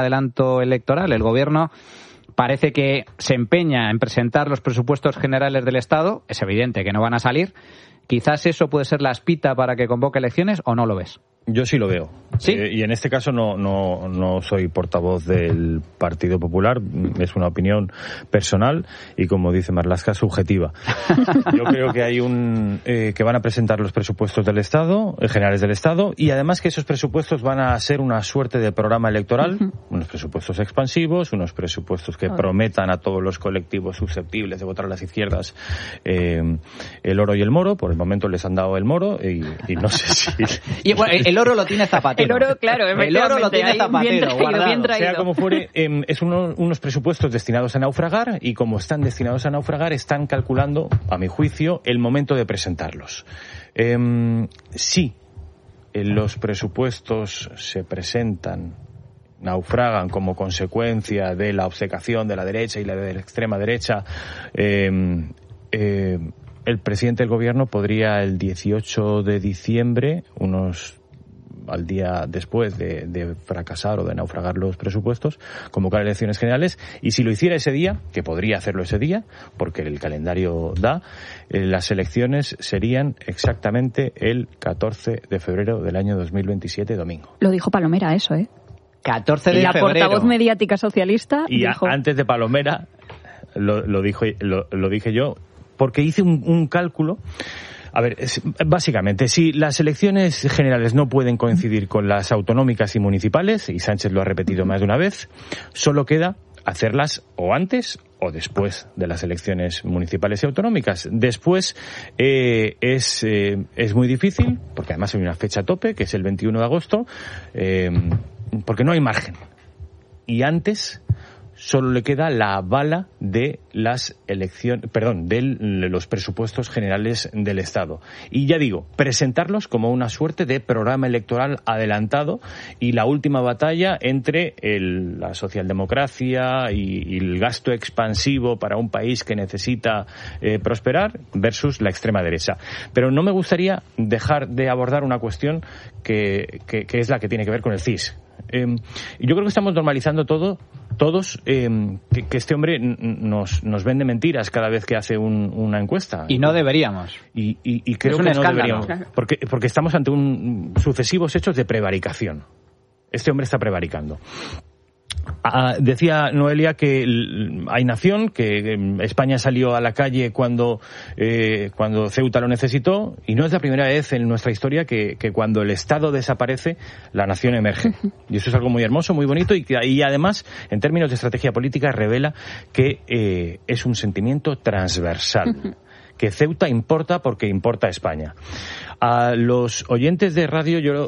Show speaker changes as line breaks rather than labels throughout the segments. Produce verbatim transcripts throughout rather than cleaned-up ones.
adelanto electoral. El Gobierno parece que se empeña en presentar los presupuestos generales del Estado. Es evidente que no van a salir. Quizás eso puede ser la espita para que convoque elecciones, ¿o no lo ves?
Yo sí lo veo.
¿Sí?
Eh, y en este caso no, no, no soy portavoz del Partido Popular, es una opinión personal y, como dice Marlaska, subjetiva. Yo creo que hay un eh, que van a presentar los presupuestos del Estado, eh, generales del Estado, y además que esos presupuestos van a ser una suerte de programa electoral, uh-huh. unos presupuestos expansivos, unos presupuestos que uh-huh. prometan a todos los colectivos susceptibles de votar a las izquierdas eh, el oro y el moro. Por el momento les han dado el moro y, y no sé si...
y bueno, el oro lo tiene Zapatero.
El oro, claro,
el oro lo tiene Zapatero,
bien traído,
guardado.
bien traído.
Sea como fuere, eh, es uno, unos presupuestos destinados a naufragar, y como están destinados a naufragar, están calculando, a mi juicio, el momento de presentarlos. Eh, sí, eh, los presupuestos se presentan, naufragan como consecuencia de la obcecación de la derecha y la de la extrema derecha, eh, eh, el presidente del Gobierno podría el dieciocho de diciembre, unos al día después de, de fracasar o de naufragar los presupuestos, convocar elecciones generales, y si lo hiciera ese día, que podría hacerlo ese día, porque el calendario da, eh, las elecciones serían exactamente el catorce de febrero del año dos mil veintisiete, domingo.
Lo dijo Palomera eso, ¿eh?
catorce de
y la
febrero.
Portavoz mediática socialista
y
dijo...
a, antes de Palomera lo, lo, dijo, lo, lo dije yo, porque hice un, un cálculo. A ver, es, básicamente, si las elecciones generales no pueden coincidir con las autonómicas y municipales, y Sánchez lo ha repetido más de una vez, solo queda hacerlas o antes o después de las elecciones municipales y autonómicas. Después eh, es, eh, es muy difícil, porque además hay una fecha tope, que es el veintiuno de agosto, eh, porque no hay margen. Y antes solo le queda la bala de las elecciones, perdón, de los presupuestos generales del Estado. Y ya digo, presentarlos como una suerte de programa electoral adelantado y la última batalla entre el, la socialdemocracia y, y el gasto expansivo para un país que necesita eh, prosperar versus la extrema derecha. Pero no me gustaría dejar de abordar una cuestión que, que, que es la que tiene que ver con el C I S. Eh, yo creo que estamos normalizando todo, todos, eh, que, que este hombre nos, nos vende mentiras cada vez que hace un, una encuesta.
Y no deberíamos.
Y, y, y creo
es un
que
escándalo.
no deberíamos. Claro. Porque, porque estamos ante un, sucesivos hechos de prevaricación. Este hombre está prevaricando. Ah, decía Noelia que hay nación, que España salió a la calle cuando eh, cuando Ceuta lo necesitó, y no es la primera vez en nuestra historia que, que cuando el Estado desaparece, la nación emerge. Y eso es algo muy hermoso, muy bonito, y, que, y además, en términos de estrategia política, revela que eh, es un sentimiento transversal. Que Ceuta importa porque importa a España. A los oyentes de radio, yo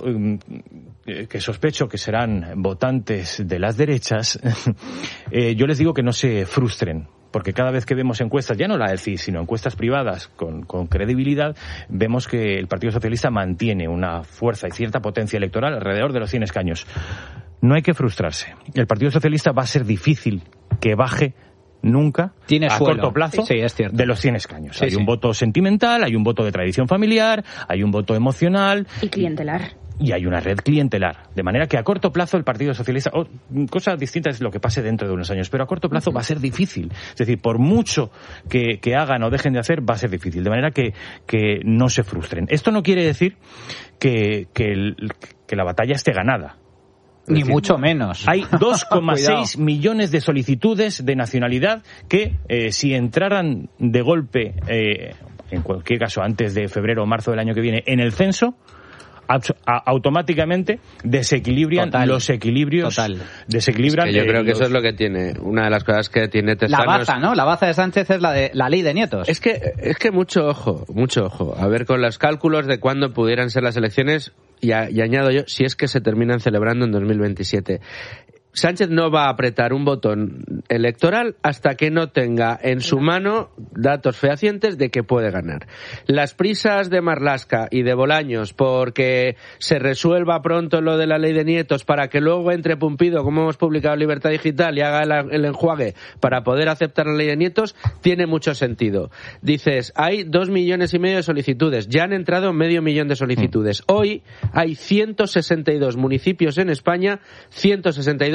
que sospecho que serán votantes de las derechas, eh, yo les digo que no se frustren, porque cada vez que vemos encuestas, ya no la del C I S, sino encuestas privadas con, con credibilidad, vemos que el Partido Socialista mantiene una fuerza y cierta potencia electoral alrededor de los cien escaños. No hay que frustrarse. El Partido Socialista va a ser difícil que baje nunca,
Tiene
a
suelo.
corto plazo,
sí, es cierto.
de los cien escaños.
Sí,
hay
sí.
un voto sentimental, hay un voto de tradición familiar, hay un voto emocional.
Y clientelar.
Y hay una red clientelar. De manera que a corto plazo el Partido Socialista... Oh, cosa distinta es lo que pase dentro de unos años, pero a corto plazo uh-huh. va a ser difícil. Es decir, por mucho que, que hagan o dejen de hacer, va a ser difícil. De manera que, que no se frustren. Esto no quiere decir que, que, el, que la batalla esté ganada.
Ni
decir,
mucho menos.
Hay dos coma seis millones de solicitudes de nacionalidad que, eh, si entraran de golpe, eh, en cualquier caso antes de febrero o marzo del año que viene, en el censo, automáticamente desequilibran Total. los equilibrios.
Total.
Es
Desequilibran.
que yo
eh,
creo que
los...
eso es lo que tiene. Una de las cosas que tiene Tesanos.
La baza, ¿no? La baza de Sánchez es la de la ley de nietos.
Es que, es que mucho ojo, mucho ojo. A ver, con los cálculos de cuándo pudieran ser las elecciones, y, a, y añado yo, si es que se terminan celebrando en dos mil veintisiete. Sánchez no va a apretar un botón electoral hasta que no tenga en su mano datos fehacientes de que puede ganar. Las prisas de Marlaska y de Bolaños porque se resuelva pronto lo de la ley de nietos para que luego entre Pumpido, como hemos publicado en Libertad Digital, y haga el, el enjuague para poder aceptar la ley de nietos, tiene mucho sentido. Dices, hay dos millones y medio de solicitudes, ya han entrado medio millón de solicitudes. Hoy hay ciento sesenta y dos municipios en España, ciento sesenta y dos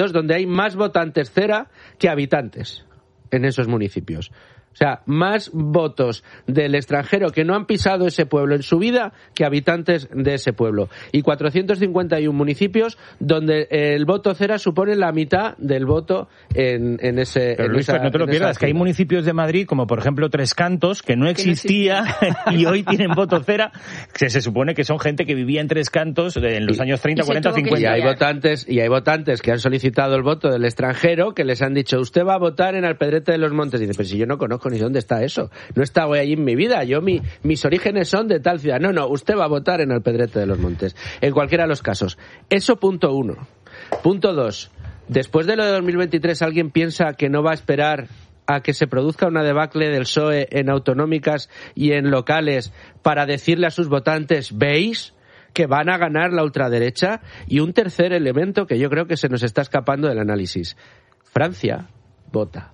municipios donde hay más votantes cera que habitantes en esos municipios. O sea, más votos del extranjero que no han pisado ese pueblo en su vida que habitantes de ese pueblo. Y cuatrocientos cincuenta y uno municipios donde el voto cera supone la mitad del voto en, en ese...
Pero
en
Luis,
esa,
pues no te lo pierdas, que hay municipios de Madrid, como por ejemplo Tres Cantos, que no existía, que no existía. Y hoy tienen voto cera, que se supone que son gente que vivía en Tres Cantos en los y, años treinta, cuarenta, cincuenta.
Y hay votantes, y hay votantes que han solicitado el voto del extranjero, que les han dicho, usted va a votar en Alpedrete de los Montes. Y dice, pero si yo no conozco ni dónde está eso. No he estado allí en mi vida. Yo, mi, mis orígenes son de tal ciudad. No, no, usted va a votar en Alpedrete de los Montes. En cualquiera de los casos. Eso punto uno. Punto dos. Después de lo de dos mil veintitrés, ¿alguien piensa que no va a esperar a que se produzca una debacle del P S O E en autonómicas y en locales para decirle a sus votantes, ¿veis que van a ganar la ultraderecha? Y un tercer elemento que yo creo que se nos está escapando del análisis. Francia vota.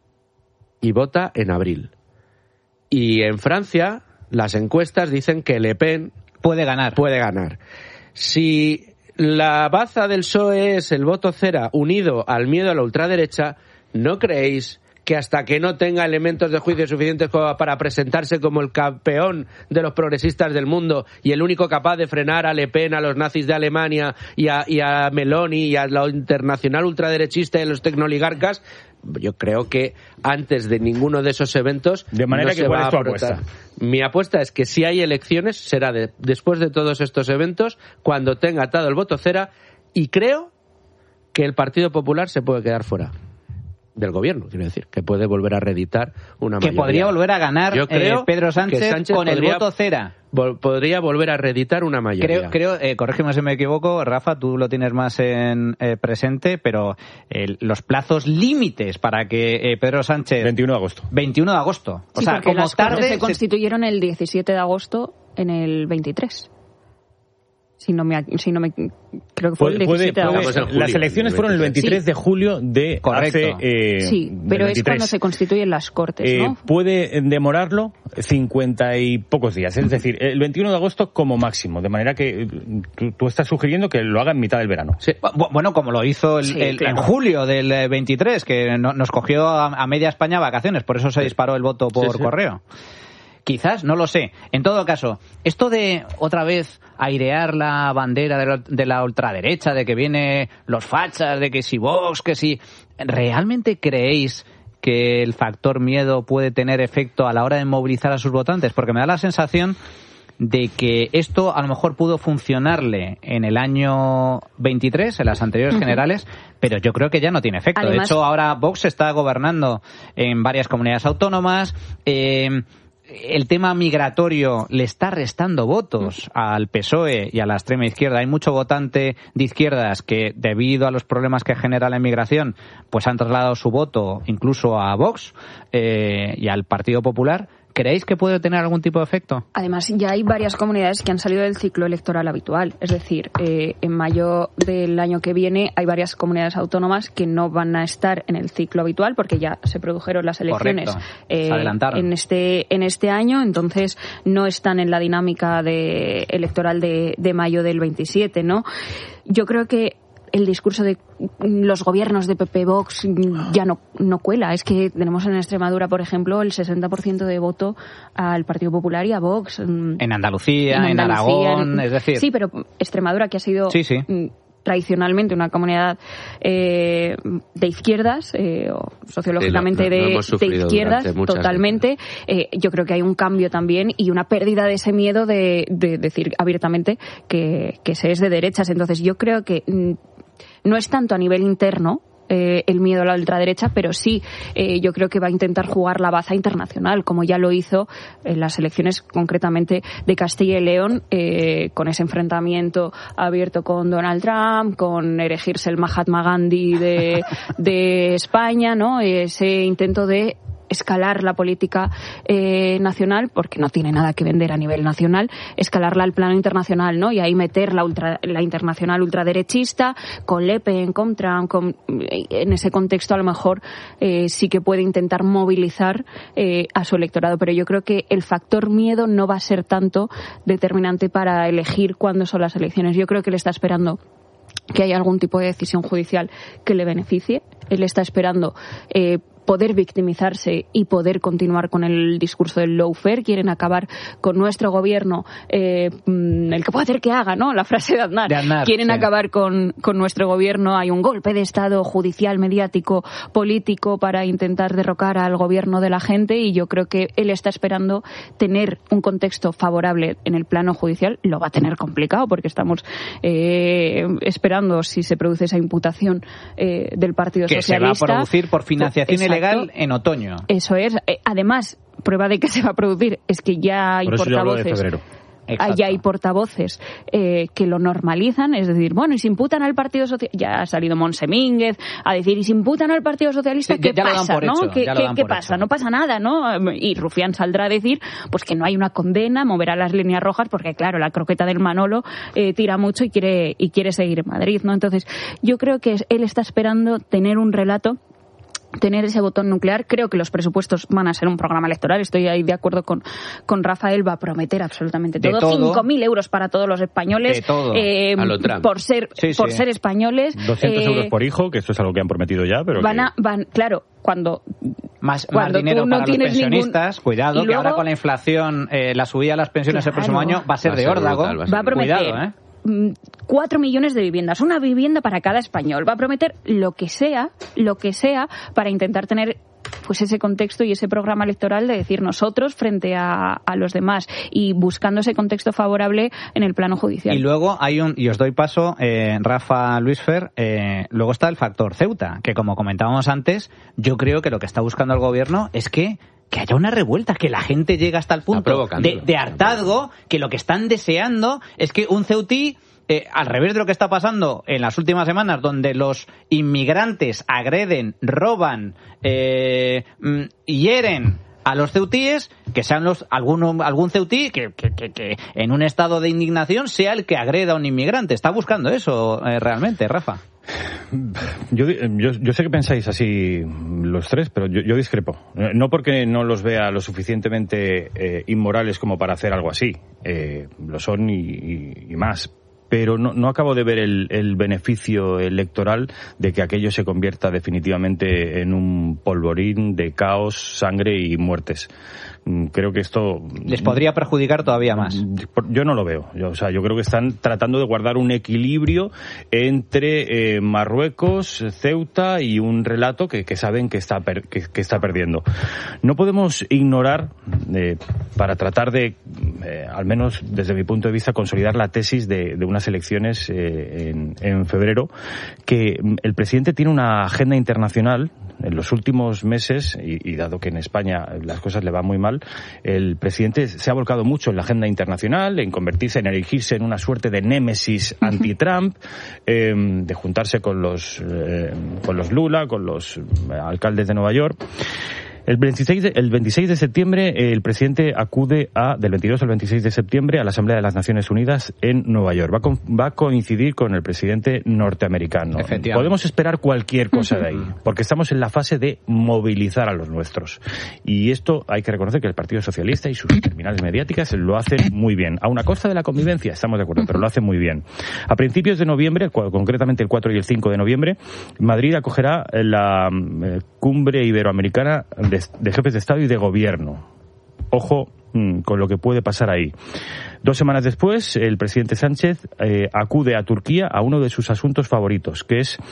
Y vota en abril. Y en Francia, las encuestas dicen que Le Pen
puede ganar.
Puede ganar. Si la baza del P S O E es el voto cera unido al miedo a la ultraderecha, ¿no creéis que hasta que no tenga elementos de juicio suficientes para presentarse como el campeón de los progresistas del mundo y el único capaz de frenar a Le Pen, a los nazis de Alemania y a, y a Meloni y a la internacional ultraderechista y a los tecnoligarcas, yo creo que antes de ninguno de esos eventos
de manera
no
que
se
cuál
va
es tu
a apretar.
apuesta?
Mi apuesta es que si hay elecciones será de, después de todos estos eventos, cuando tenga atado el voto cera, y creo que el Partido Popular se puede quedar fuera del gobierno, quiero decir, que puede volver a reeditar una
que
mayoría.
Que podría volver a ganar
Yo creo
eh, Pedro Sánchez,
Sánchez
con
podría,
el voto cera.
Vol, podría volver a reeditar una mayoría.
Creo, creo eh, corrígeme si me equivoco, Rafa, tú lo tienes más en eh, presente, pero eh, los plazos límites para que eh, Pedro Sánchez...
veintiuno de agosto.
veintiuno de agosto. O
sí,
sea,
porque
como
las
tarde...
se constituyeron el diecisiete de agosto en el veintitrés. Si no me, si no me creo que fue el diecisiete de agosto.
Julio, las elecciones fueron el veintitrés sí. de julio de
Correcto.
hace eh,
sí, pero es cuando se constituyen las Cortes,
eh,
¿no?
Puede demorarlo cincuenta y pocos días, es decir, el veintiuno de agosto como máximo, de manera que tú, tú estás sugiriendo que lo haga en mitad del verano.
Sí. Bueno, como lo hizo el, sí, el, claro. en julio del veintitrés, que no, nos cogió a, a media España vacaciones, por eso se disparó el voto por sí, sí. correo. Quizás, no lo sé. En todo caso, esto de otra vez airear la bandera de la, de la ultraderecha, de que vienen los fachas, de que si Vox, que si... ¿Realmente creéis que el factor miedo puede tener efecto a la hora de movilizar a sus votantes? Porque me da la sensación de que esto a lo mejor pudo funcionarle en el año veintitrés, en las anteriores uh-huh. generales, pero yo creo que ya no tiene efecto. Además, de hecho, ahora Vox está gobernando en varias comunidades autónomas. Eh, El tema migratorio le está restando votos al P S O E y a la extrema izquierda. Hay mucho votante de izquierdas que, debido a los problemas que genera la inmigración, pues han trasladado su voto incluso a Vox eh, y al Partido Popular. ¿Creéis que puede tener algún tipo de efecto?
Además, ya hay varias comunidades que han salido del ciclo electoral habitual. Es decir, eh, en mayo del año que viene hay varias comunidades autónomas que no van a estar en el ciclo habitual porque ya se produjeron las elecciones eh,
se adelantaron.
en este en este año, entonces no están en la dinámica de electoral de, de mayo del veintisiete, ¿no? Yo creo que el discurso de los gobiernos de P P Vox ya no, no cuela. Es que tenemos en Extremadura, por ejemplo, el sesenta por ciento de voto al Partido Popular y a Vox.
En Andalucía, en, Andalucía, en Aragón, en, es decir...
Sí, pero Extremadura, que ha sido...
Sí, sí.
tradicionalmente una comunidad eh, de izquierdas, eh, o sociológicamente sí, lo, lo, lo de, de izquierdas, totalmente. Eh, yo creo que hay un cambio también y una pérdida de ese miedo de, de decir abiertamente que, que se es de derechas. Entonces yo creo que mm, no es tanto a nivel interno Eh, el miedo a la ultraderecha, pero sí eh, yo creo que va a intentar jugar la baza internacional, como ya lo hizo en las elecciones concretamente de Castilla y León, eh, con ese enfrentamiento abierto con Donald Trump, con erigirse el Mahatma Gandhi de, de España, ¿no? Ese intento de escalar la política eh, nacional, porque no tiene nada que vender a nivel nacional, escalarla al plano internacional, ¿no? Y ahí meter la ultra, la internacional ultraderechista con Le Pen, con Trump, con, en ese contexto a lo mejor eh, sí que puede intentar movilizar eh, a su electorado, pero yo creo que el factor miedo no va a ser tanto determinante para elegir cuándo son las elecciones. Yo creo que le está esperando que haya algún tipo de decisión judicial que le beneficie. Él está esperando eh, poder victimizarse y poder continuar con el discurso del lawfare. Quieren acabar con nuestro gobierno, eh, el que puede hacer que haga, ¿no? La frase de Aznar.
De Aznar
Quieren
sí.
acabar con, con nuestro gobierno. Hay un golpe de Estado judicial, mediático, político para intentar derrocar al gobierno de la gente, y yo creo que él está esperando tener un contexto favorable en el plano judicial. Lo va a tener complicado porque estamos eh, esperando si se produce esa imputación eh, del Partido
que
Socialista.
Que se va a producir por financiación
Exacto.
ilegal en otoño.
Eso es. Además, prueba de que se va a producir es que ya hay
por eso
portavoces.
Yo hablo de febrero.
Ya hay portavoces eh, que lo normalizan, es decir, bueno, y se imputan al Partido Socialista, ya ha salido Montse Mínguez a decir, y se imputan al Partido Socialista,
sí,
¿qué
ya, ya
pasa? ¿No?
Hecho,
¿Qué, qué, ¿qué pasa?
Hecho.
No pasa nada, ¿no? Y Rufián saldrá a decir pues que no hay una condena, moverá las líneas rojas, porque claro, la croqueta del Manolo eh, tira mucho y quiere, y quiere seguir en Madrid, ¿no? Entonces, yo creo que él está esperando tener un relato, tener ese botón nuclear. Creo que los presupuestos van a ser un programa electoral. Estoy ahí de acuerdo con, con Rafael. Va a prometer absolutamente todo.
todo.
cinco mil euros para todos los españoles.
De todo.
Eh,
a lo Trump.
Por ser,
sí,
por
sí.
ser españoles.
doscientos
eh,
euros por hijo, que esto es algo que han prometido ya, pero
van
que...
a, van, claro, cuando...
Más,
Cuando
más dinero
tú no
para los
tienes
pensionistas.
ningún...
Cuidado,
Y
que
luego...
ahora con la inflación, eh, la subida de las pensiones
Claro.
el próximo año va a ser
Va a
de
ser
órdago.
brutal, va a ser
Va a prometer...
Cuidado, ¿eh?
Cuatro millones de viviendas, una vivienda para cada español. Va a prometer lo que sea, lo que sea, para intentar tener pues ese contexto y ese programa electoral de decir nosotros frente a, a los demás, y buscando ese contexto favorable en el plano judicial.
Y luego hay un, y os doy paso, eh, Rafa, Luis Fer, eh, luego está el factor Ceuta, que como comentábamos antes, yo creo que lo que está buscando el gobierno es que que haya una revuelta, que la gente llegue hasta el punto de, de hartazgo, que lo que están deseando es que un ceutí, eh, al revés de lo que está pasando en las últimas semanas, donde los inmigrantes agreden, roban, eh, hieren a los ceutíes, que sean los alguno, algún ceutí que, que, que, que en un estado de indignación sea el que agreda a un inmigrante. Está buscando eso eh, realmente, Rafa.
Yo, yo, yo sé que pensáis así los tres, pero yo, yo discrepo. No porque no los vea lo suficientemente eh, inmorales como para hacer algo así. Eh, lo son y, y, y más. Pero no, no acabo de ver el, el beneficio electoral de que aquello se convierta definitivamente en un polvorín de caos, sangre y muertes. Creo que esto...
Les podría perjudicar todavía más.
Yo no lo veo. Yo, o sea, yo creo que están tratando de guardar un equilibrio entre eh, Marruecos, Ceuta y un relato que, que saben que está, per, que, que está perdiendo. No podemos ignorar, eh, para tratar de, eh, al menos desde mi punto de vista, consolidar la tesis de, de unas elecciones eh, en, en febrero, que el presidente tiene una agenda internacional. En los últimos meses, y, y dado que en España las cosas le van muy mal, el presidente se ha volcado mucho en la agenda internacional, en convertirse, en erigirse en una suerte de némesis anti-Trump, eh, de juntarse con los, eh, con los Lula, con los alcaldes de Nueva York. El veintiséis, de, el veintiséis de septiembre el presidente acude a, del veintidós al veintiséis de septiembre a la Asamblea de las Naciones Unidas en Nueva York. Va a, con, va a coincidir con el presidente norteamericano. Podemos esperar cualquier cosa de ahí, porque estamos en la fase de movilizar a los nuestros. Y esto hay que reconocer que el Partido Socialista y sus terminales mediáticas lo hacen muy bien. A una costa de la convivencia, estamos de acuerdo, pero lo hacen muy bien. A principios de noviembre, concretamente el cuatro y el cinco de noviembre, Madrid acogerá la eh, cumbre iberoamericana de, de jefes de Estado y de Gobierno. Ojo mmm, con lo que puede pasar ahí. Dos semanas después, el presidente Sánchez eh, acude a Turquía a uno de sus asuntos favoritos, que es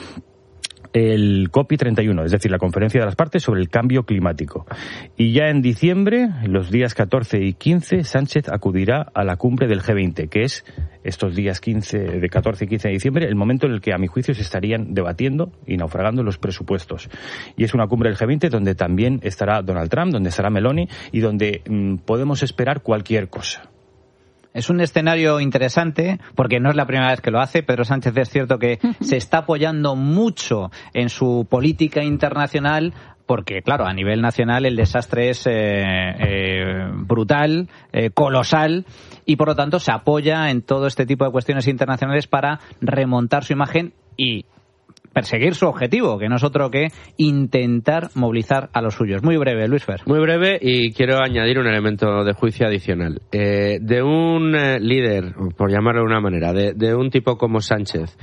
el COP treinta y uno, es decir, la conferencia de las partes sobre el cambio climático. Y ya en diciembre, los días catorce y quince, Sánchez acudirá a la cumbre del G veinte, que es estos días quince, de catorce y quince de diciembre, el momento en el que a mi juicio se estarían debatiendo y naufragando los presupuestos. Y es una cumbre del G veinte donde también estará Donald Trump, donde estará Meloni y donde mmm, podemos esperar cualquier cosa.
Es un escenario interesante porque no es la primera vez que lo hace. Pedro Sánchez es cierto que se está apoyando mucho en su política internacional porque, claro, a nivel nacional el desastre es eh, eh, brutal, eh, colosal, y por lo tanto se apoya en todo este tipo de cuestiones internacionales para remontar su imagen y perseguir su objetivo, que no es otro que intentar movilizar a los suyos. Muy breve, Luis Fer.
Muy breve, y quiero añadir un elemento de juicio adicional. Eh, de un eh, líder, por llamarlo de una manera, de, de un tipo como Sánchez,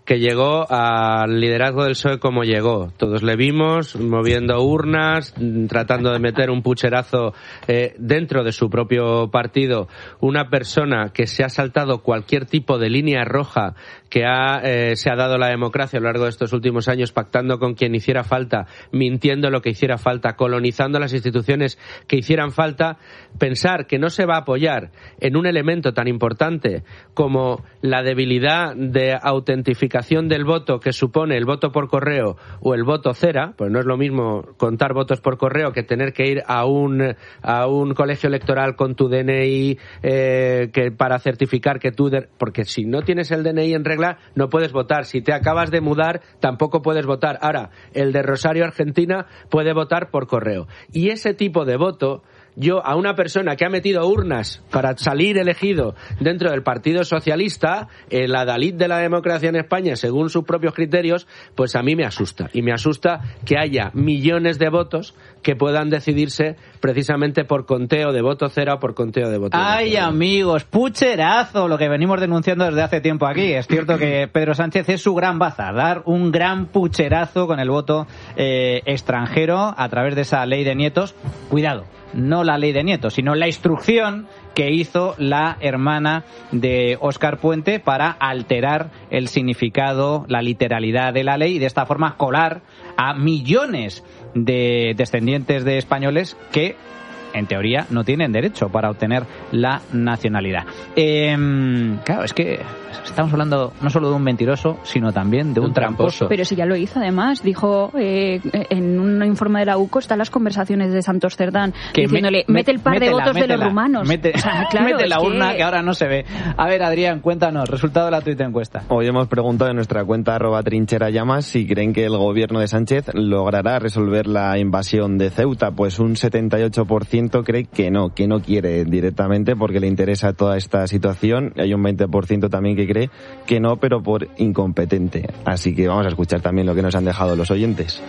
que llegó al liderazgo del P S O E como llegó. Todos le vimos moviendo urnas, tratando de meter un pucherazo eh, dentro de su propio partido. Una persona que se ha saltado cualquier tipo de línea roja que ha, eh, se ha dado la democracia a lo largo de estos últimos años, pactando con quien hiciera falta, mintiendo lo que hiciera falta, colonizando las instituciones que hicieran falta. Pensar que no se va a apoyar en un elemento tan importante como la debilidad de autentificación del voto que supone el voto por correo o el voto cera, pues no es lo mismo contar votos por correo que tener que ir a un a un colegio electoral con tu D N I eh, que para certificar que tú... De, porque si no tienes el D N I en regla no puedes votar. Si te acabas de mudar tampoco puedes votar. Ahora, el de Rosario, Argentina, puede votar por correo. Y ese tipo de voto, yo a una persona que ha metido urnas para salir elegido dentro del Partido Socialista, el adalid de la democracia en España, según sus propios criterios, pues a mí me asusta. Y me asusta que haya millones de votos que puedan decidirse precisamente por conteo de voto cero o por conteo de voto.
¡Ay, amigos! ¡Pucherazo! Lo que venimos denunciando desde hace tiempo aquí. Es cierto que Pedro Sánchez es su gran baza, dar un gran pucherazo con el voto eh, extranjero a través de esa ley de nietos. Cuidado, no la ley de nietos, sino la instrucción que hizo la hermana de Óscar Puente para alterar el significado, la literalidad de la ley y de esta forma colar a millones de descendientes de españoles que, en teoría, no tienen derecho para obtener la nacionalidad. Eh, claro, es que estamos hablando no solo de un mentiroso, sino también de un, un tramposo.
Pero si ya lo hizo, además, dijo eh, en un informe de la U C O, están las conversaciones de Santos Cerdán, que diciéndole, me, mete el par métela, de votos métela, de los rumanos.
Mete, o sea, claro, mete la urna que... que ahora no se ve. A ver, Adrián, cuéntanos, resultado de la Twitter encuesta.
Hoy hemos preguntado en nuestra cuenta arroba trinchera llamas si creen que el gobierno de Sánchez logrará resolver la invasión de Ceuta. Pues un setenta y ocho por ciento cree que no, que no quiere directamente porque le interesa toda esta situación. Hay un veinte por ciento también que cree que no, pero por incompetente. Así que vamos a escuchar también lo que nos han dejado los oyentes.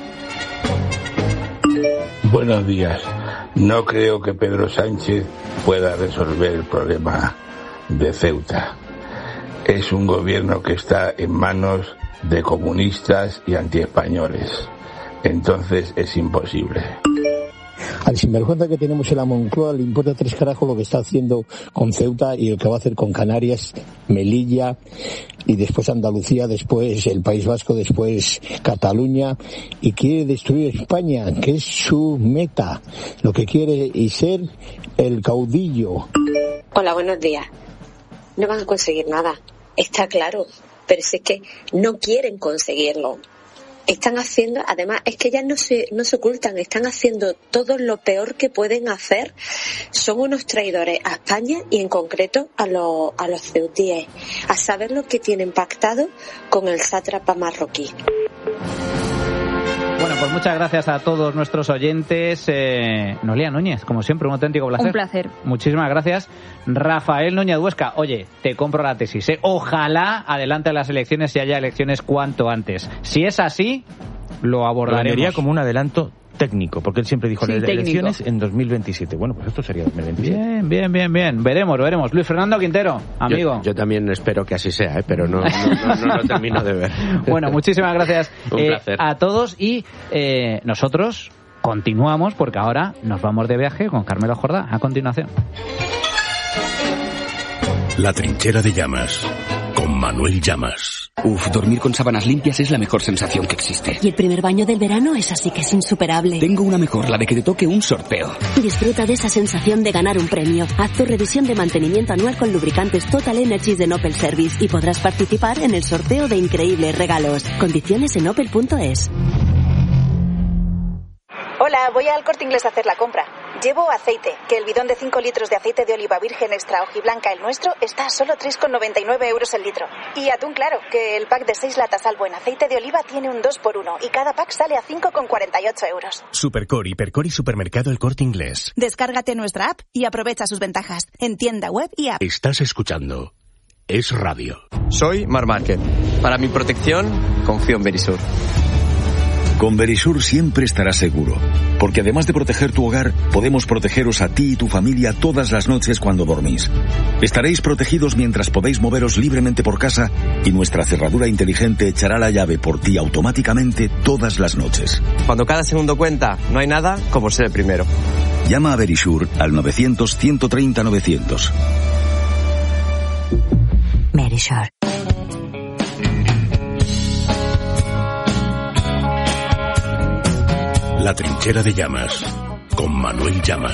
Buenos días. No creo que Pedro Sánchez pueda resolver el problema de Ceuta. Es un gobierno que está en manos de comunistas y antiespañoles. Entonces es imposible.
Al sinvergüenza que tenemos en la Moncloa le importa tres carajos lo que está haciendo con Ceuta y lo que va a hacer con Canarias, Melilla y después Andalucía, después el País Vasco, después Cataluña, y quiere destruir España, que es su meta, lo que quiere y ser el caudillo.
Hola, buenos días. No van a conseguir nada, está claro, pero si es que no quieren conseguirlo. Están haciendo, además, es que ya no se, no se ocultan, están haciendo todo lo peor que pueden hacer. Son unos traidores a España y en concreto a los, a los ceutíes, a saber lo que tienen pactado con el sátrapa marroquí.
Bueno, pues muchas gracias a todos nuestros oyentes. Eh, Noelia Núñez, como siempre, un auténtico placer.
Un placer.
Muchísimas gracias. Rafael Núñez Huesca, oye, te compro la tesis, ¿eh? Ojalá adelante las elecciones y haya elecciones cuanto antes. Si es así, lo abordaremos.
Lo vería como un adelanto técnico, porque él siempre dijo
sí,
las
técnico.
elecciones en dos mil veintisiete. Bueno, pues esto sería dos mil veintisiete.
Bien, bien, bien, bien. Veremos, veremos. Luis Fernando Quintero, amigo.
Yo, yo también espero que así sea, ¿eh? Pero no, no, no, no lo termino de ver.
Bueno, muchísimas gracias
Un
eh,
placer.
a todos y eh, nosotros continuamos porque ahora nos vamos de viaje con Carmelo Jordá. A continuación.
La trinchera de llamas, con Manuel Llamas.
Uf, dormir con sábanas limpias es la mejor sensación que existe.
Y el primer baño del verano es así que es insuperable.
Tengo una mejor, la de que te toque un sorteo.
Disfruta de esa sensación de ganar un premio. Haz tu revisión de mantenimiento anual con lubricantes Total Energies de Opel Service y podrás participar en el sorteo de increíbles regalos. Condiciones en opel punto es.
Hola, voy al Corte Inglés a hacer la compra. Llevo aceite, que el bidón de cinco litros de aceite de oliva virgen extra hojiblanca, el nuestro, está a solo tres con noventa y nueve euros el litro. Y atún claro, que el pack de seis latas Albo en aceite de oliva tiene un dos por uno y cada pack sale a cinco con cuarenta y ocho euros.
Supercore, Hipercore y Supermercado El Corte Inglés.
Descárgate nuestra app y aprovecha sus ventajas en tienda web y app.
Estás escuchando Es Radio.
Soy Mar Márquez. Para mi protección, confío en Verisur. Con Verisur siempre estarás seguro, porque además de proteger tu hogar, podemos protegeros a ti y tu familia todas las noches cuando dormís. Estaréis protegidos mientras podéis moveros libremente por casa y nuestra cerradura inteligente echará la llave por ti automáticamente todas las noches.
Cuando cada segundo cuenta, no hay nada como ser el primero.
Llama a Verisur al novecientos, ciento treinta, novecientos.
Verisur.
La trinchera de Llamas, con Manuel Llamas.